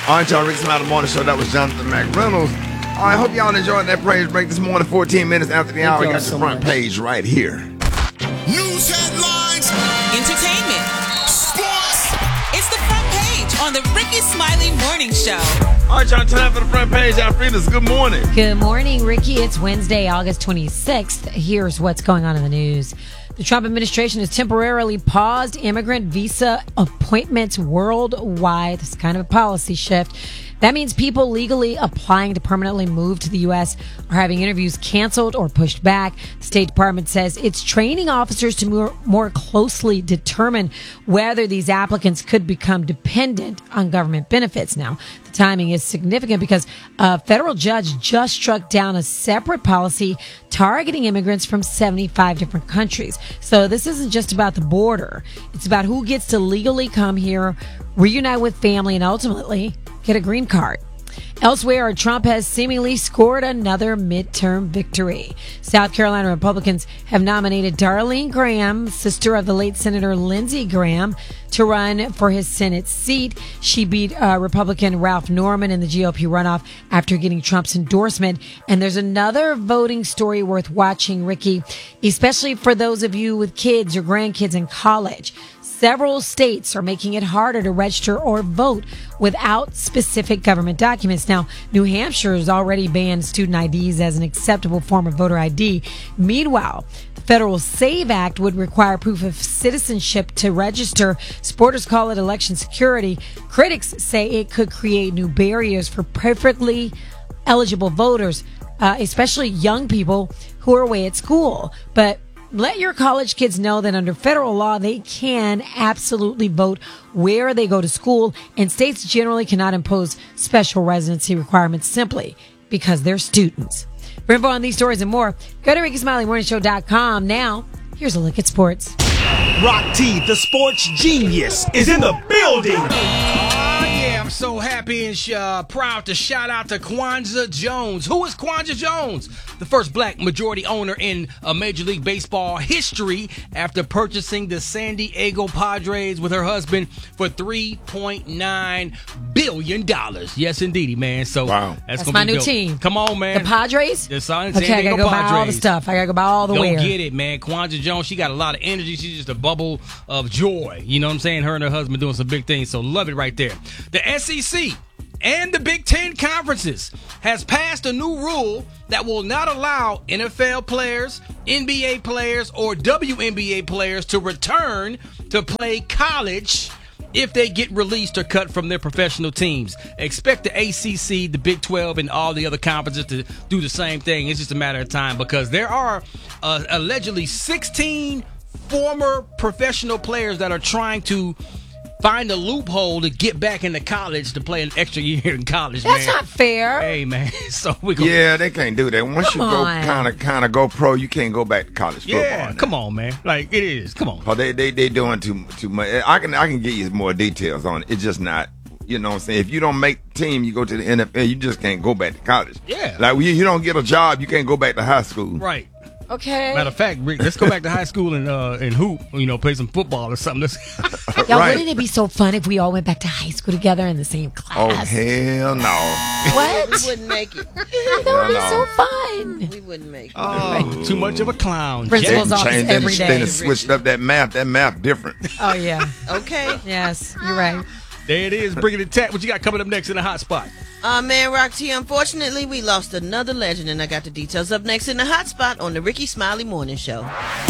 All right, y'all, Rick Smiley Morning Show. That was Jonathan McReynolds. I hope y'all enjoyed that praise break this morning. 14 minutes after the hour. We got the front page right here. News headlines. Entertainment. Sports. It's the front page on the Ricky Smiley Morning Show. All right, y'all, time for the front page. Alfreda's, good morning. Good morning, Ricky. It's Wednesday, August 26th. Here's what's going on in the news. The Trump administration has temporarily paused immigrant visa appointments worldwide. This is kind of a policy shift. That means people legally applying to permanently move to the U.S. are having interviews canceled or pushed back. The State Department says it's training officers to more closely determine whether these applicants could become dependent on government benefits. Now, the timing is significant because a federal judge just struck down a separate policy targeting immigrants from 75 different countries. So this isn't just about the border. It's about who gets to legally come here, reunite with family, and ultimately get a green card. Elsewhere, Trump has seemingly scored another midterm victory. South Carolina Republicans have nominated Darlene Graham, sister of the late Senator Lindsey Graham, to run for his Senate seat. She beat Republican Ralph Norman in the GOP runoff after getting Trump's endorsement. And there's another voting story worth watching, Ricky, especially for those of you with kids or grandkids in college. Several states are making it harder to register or vote without specific government documents. Now, New Hampshire has already banned student IDs as an acceptable form of voter ID. Meanwhile, the Federal SAVE Act would require proof of citizenship to register. Supporters call it election security. Critics say it could create new barriers for perfectly eligible voters, especially young people who are away at school. But let your college kids know that under federal law, they can absolutely vote where they go to school, and states generally cannot impose special residency requirements simply because they're students. For info on these stories and more, go to RickySmileyMorningShow.com. Now, here's a look at sports. Rock T, the sports genius, is in the building. I'm so happy and proud to shout out to Kwanzaa Jones. Who is Kwanzaa Jones? The first black majority owner in Major League Baseball history after purchasing the San Diego Padres with her husband for $3.9 billion. Yes, indeedy, man. So wow. That's my new team. Come on, man. The Padres? The San Okay, I Diego gotta go Padres. buy all the stuff. I gotta go buy all the Don't wear. get it, man. Kwanzaa Jones, she got a lot of energy. She's just a bubble of joy. You know what I'm saying? Her and her husband doing some big things. So love it right there. The SEC and the Big Ten conferences has passed a new rule that will not allow NFL players, NBA players, or WNBA players to return to play college if they get released or cut from their professional teams. Expect the ACC, the Big 12, and all the other conferences to do the same thing. It's just a matter of time because there are allegedly 16 former professional players that are trying to find a loophole to get back into college to play an extra year in college. That's man. not fair. Hey, man. So Yeah, they can't do that. Once you go kind of go pro, you can't go back to college football. Yeah, come on, man. Like it is. Come on. Oh, they doing too much. I can get you more details on it. It's just not. You know what I'm saying? If you don't make the team, you go to the NFL, you just can't go back to college. Yeah. Like you don't get a job, you can't go back to high school. Right. Okay. Matter of fact, Rick, let's go back to high school and hoop. Play some football or something. Y'all, Right. wouldn't it be so fun if we all went back to high school together in the same Oh, class? hell no. What? We wouldn't make it. That would be so fun. We wouldn't make it. Oh, too much of a clown. Principal's office Changed every Then day. switched up that math. That math different. Oh, yeah. Okay. Yes, you're right. There it is. Bringing it tech. What you got coming up next in the hot spot? Man, Rock T, unfortunately, we lost another legend, and I got the details up next in the hot spot on the Ricky Smiley Morning Show.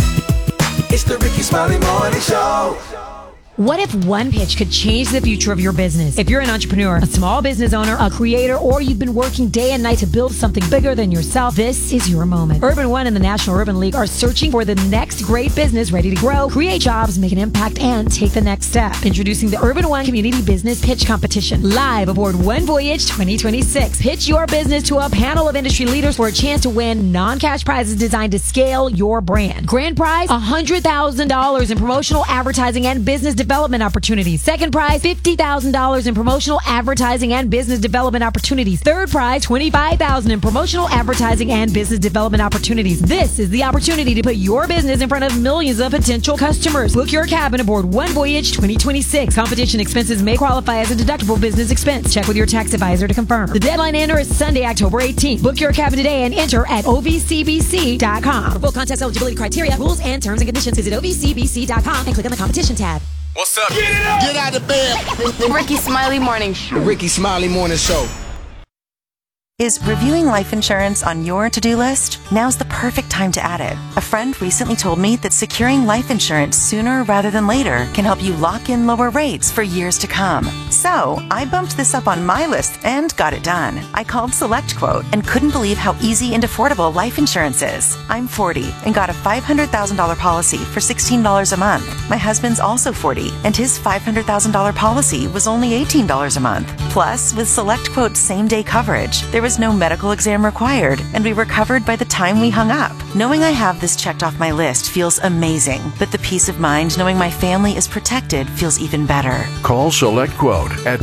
It's the Ricky Smiley Morning Show. What if one pitch could change the future of your business? If you're an entrepreneur, a small business owner, a creator, or you've been working day and night to build something bigger than yourself, this is your moment. Urban One and the National Urban League are searching for the next great business ready to grow, create jobs, make an impact, and take the next step. Introducing the Urban One Community Business Pitch Competition, live aboard One Voyage 2026. Pitch your business to a panel of industry leaders for a chance to win non-cash prizes designed to scale your brand. Grand prize, $100,000 in promotional advertising and business development development opportunities. Second prize, $50,000 in promotional advertising and business development opportunities. Third prize, $25,000 in promotional advertising and business development opportunities. This is the opportunity to put your business in front of millions of potential customers. Book your cabin aboard One Voyage 2026. Competition expenses may qualify as a deductible business expense. Check with your tax advisor to confirm. The deadline to enter is Sunday, October 18th. Book your cabin today and enter at ovcbc.com. For full contest eligibility criteria, rules, and terms and conditions, visit ovcbc.com and click on the competition tab. What's up? Get it up! Get out of bed! The Ricky Smiley Morning Show. The Ricky Smiley Morning Show. Is reviewing life insurance on your to-do list? Now's the perfect time to add it. A friend recently told me that securing life insurance sooner rather than later can help you lock in lower rates for years to come. So, I bumped this up on my list and got it done. I called SelectQuote and couldn't believe how easy and affordable life insurance is. I'm 40 and got a $500,000 policy for $16 a month. My husband's also 40 and his $500,000 policy was only $18 a month. Plus, with SelectQuote's same-day coverage, there was no medical exam required, and we were covered by the time we hung up. Knowing I have this checked off my list feels amazing, but the peace of mind knowing my family is protected feels even better. Call SelectQuote at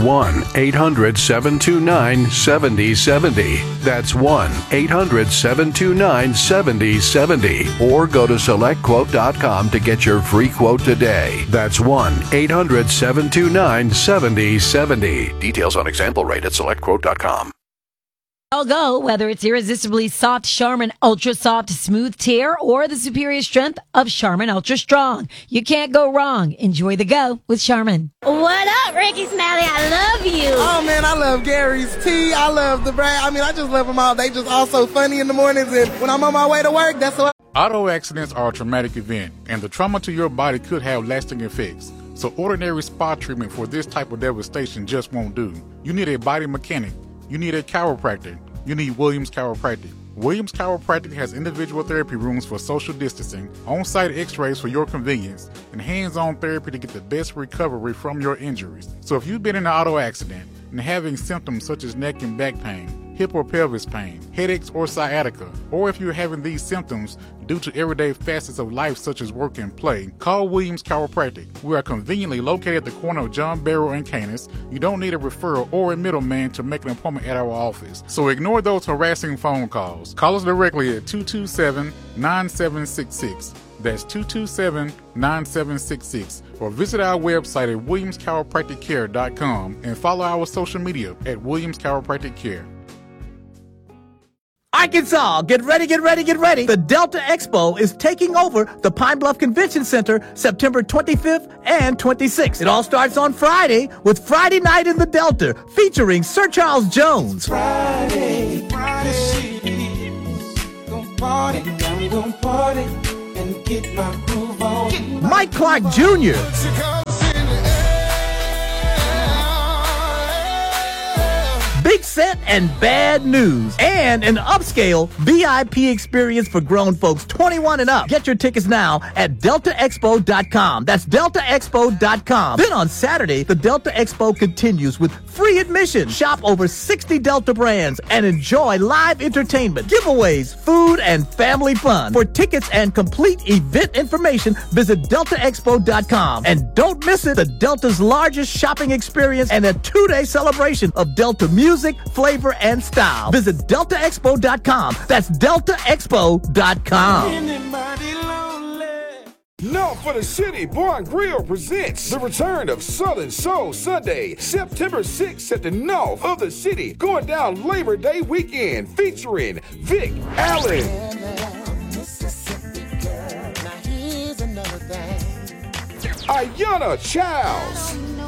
1-800-729-7070. That's 1-800-729-7070. Or go to SelectQuote.com to get your free quote today. That's 1-800-729-7070. Details on example rate at SelectQuote.com. I'll go, whether it's irresistibly soft Charmin Ultra Soft Smooth Tear or the superior strength of Charmin Ultra Strong. You can't go wrong. Enjoy the go with Charmin. What up, Ricky Smiley? I love you. Oh, man, I love Gary's tea. I love the brand. I mean, I just love them all. They just all so funny in the mornings, and when I'm on my way to work, that's what Auto accidents are a traumatic event, and the trauma to your body could have lasting effects. So ordinary spa treatment for this type of devastation just won't do. You need a body mechanic. You need a chiropractor. You need Williams Chiropractic. Williams Chiropractic has individual therapy rooms for social distancing, on-site x-rays for your convenience, and hands-on therapy to get the best recovery from your injuries. So if you've been in an auto accident and having symptoms such as neck and back pain, hip or pelvis pain, headaches or sciatica, or if you're having these symptoms due to everyday facets of life such as work and play, call Williams Chiropractic. We are conveniently located at the corner of John Barrow and Canis. You don't need a referral or a middleman to make an appointment at our office. So ignore those harassing phone calls. Call us directly at 227-9766. That's 227-9766. Or visit our website at williamschiropracticcare.com and follow our social media at Williams Chiropractic Care. Arkansas, get ready, get ready, get ready. The Delta Expo is taking over the Pine Bluff Convention Center September 25th and 26th. It all starts on Friday with Friday Night in the Delta featuring Sir Charles Jones. Friday, gon' party, I'm gon' party and get my groove on. Mike Clark Jr. Big Set and Bad News, and an upscale VIP experience for grown folks 21 and up. Get your tickets now at DeltaExpo.com. That's DeltaExpo.com. Then on Saturday, the Delta Expo continues with free admission. Shop over 60 Delta brands and enjoy live entertainment, giveaways, food, and family fun. For tickets and complete event information, visit DeltaExpo.com. And don't miss it, the Delta's largest shopping experience and a 2-day celebration of Delta music, flavor, and style. Visit DeltaExpo.com. That's DeltaExpo.com. Now for the City Bar and Grill presents the return of Southern Soul Sunday, September 6th at the north of the city, going down Labor Day weekend, featuring Vic Allen, Ayanna Childs,